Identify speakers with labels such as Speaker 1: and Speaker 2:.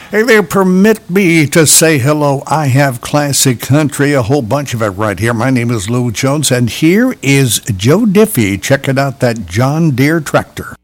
Speaker 1: Hey there, permit me to say hello. I have classic country, a whole bunch of it right here. My name is Lou Jones, and here is Joe Diffie checking out that John Deere tractor.